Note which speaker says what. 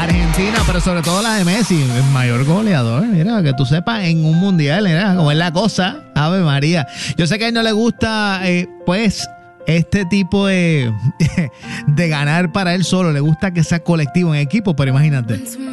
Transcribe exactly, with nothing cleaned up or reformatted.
Speaker 1: Argentina, pero sobre todo la de Messi, el mayor goleador, mira, que tú sepas, en un mundial, mira, cómo es la cosa, Ave María. Yo sé que a él no le gusta, eh, pues, este tipo de, de ganar para él solo, le gusta que sea colectivo en equipo, pero imagínate.